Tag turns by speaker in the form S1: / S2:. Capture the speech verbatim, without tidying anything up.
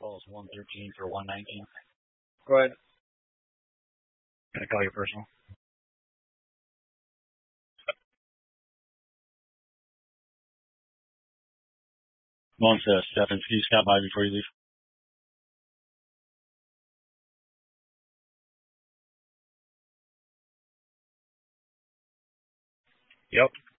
S1: Falls one thirteen for one nineteen.
S2: Go ahead.
S1: Gonna call your personal. One to Stephens. Can you stop by before you leave? Yep.